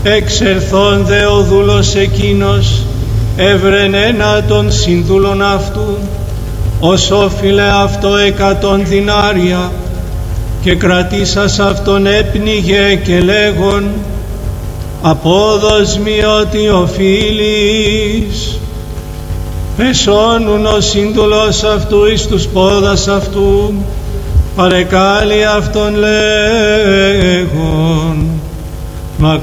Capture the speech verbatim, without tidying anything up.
Εξερθών δε ο δούλος εκείνος έβρεν ένα των συνδούλων αυτού, ως όφιλε αυτό εκατόν δινάρια, και κρατήσας αυτόν έπνιγε και λέγον, απόδος μη ότι οφείλεις. Πεσώνουν ο σύντουλος αυτού εις τους πόδας αυτού, παρεκάλει αυτόν λέγον,